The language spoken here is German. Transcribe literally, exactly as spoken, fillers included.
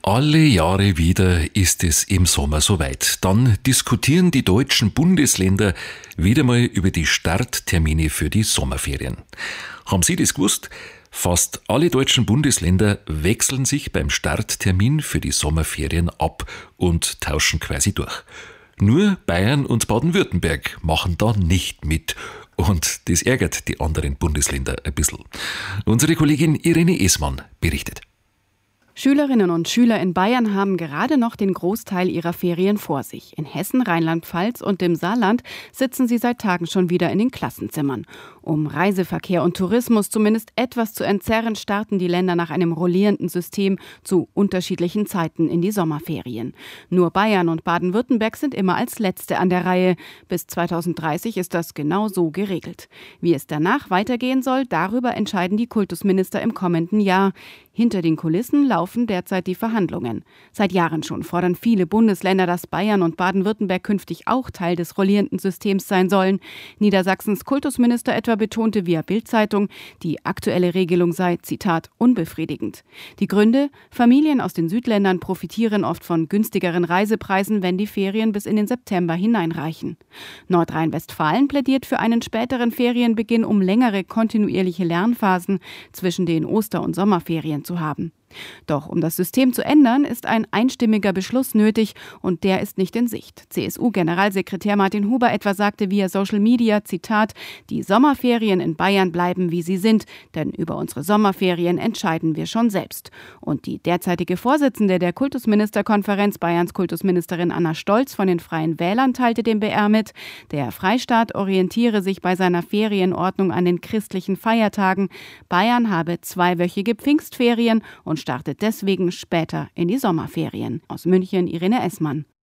Alle Jahre wieder ist es im Sommer soweit. Dann diskutieren die deutschen Bundesländer wieder mal über die Starttermine für die Sommerferien. Haben Sie das gewusst? Fast alle deutschen Bundesländer wechseln sich beim Starttermin für die Sommerferien ab und tauschen quasi durch. Nur Bayern und Baden-Württemberg machen da nicht mit. Und das ärgert die anderen Bundesländer ein bisschen. Unsere Kollegin Irene Esmann berichtet. Schülerinnen und Schüler in Bayern haben gerade noch den Großteil ihrer Ferien vor sich. In Hessen, Rheinland-Pfalz und dem Saarland sitzen sie seit Tagen schon wieder in den Klassenzimmern. Um Reiseverkehr und Tourismus zumindest etwas zu entzerren, starten die Länder nach einem rollierenden System zu unterschiedlichen Zeiten in die Sommerferien. Nur Bayern und Baden-Württemberg sind immer als Letzte an der Reihe. Bis zweitausenddreißig ist das genau so geregelt. Wie es danach weitergehen soll, darüber entscheiden die Kultusminister im kommenden Jahr. Hinter den Kulissen laufen derzeit die Verhandlungen. Seit Jahren schon fordern viele Bundesländer, dass Bayern und Baden-Württemberg künftig auch Teil des rollierenden Systems sein sollen. Niedersachsens Kultusminister etwa betonte via Bild-Zeitung, die aktuelle Regelung sei, Zitat, unbefriedigend. Die Gründe? Familien aus den Südländern profitieren oft von günstigeren Reisepreisen, wenn die Ferien bis in den September hineinreichen. Nordrhein-Westfalen plädiert für einen späteren Ferienbeginn, um längere kontinuierliche Lernphasen zwischen den Oster- und Sommerferien zu haben. Doch um das System zu ändern, ist ein einstimmiger Beschluss nötig und der ist nicht in Sicht. C S U-Generalsekretär Martin Huber etwa sagte via Social Media, Zitat, die Sommerferien in Bayern bleiben, wie sie sind, denn über unsere Sommerferien entscheiden wir schon selbst. Und die derzeitige Vorsitzende der Kultusministerkonferenz, Bayerns Kultusministerin Anna Stolz von den Freien Wählern, teilte dem B R mit, der Freistaat orientiere sich bei seiner Ferienordnung an den christlichen Feiertagen. Bayern habe zweiwöchige Pfingstferien und startet deswegen später in die Sommerferien. Aus München Irene Esmann.